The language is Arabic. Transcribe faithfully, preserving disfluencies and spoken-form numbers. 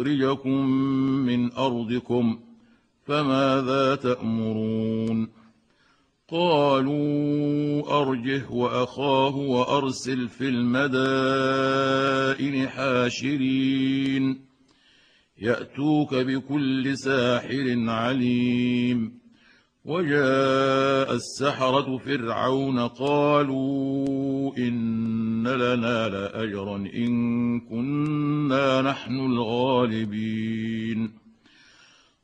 يخرجكم من أرضكم فماذا تأمرون؟ قالوا أرجه وأخاه وأرسل في المدائن حاشرين يأتوك بكل ساحر عليم. وجاء السحرة فرعون قالوا إن لنا لأجرا إن كنا نحن الغالبين.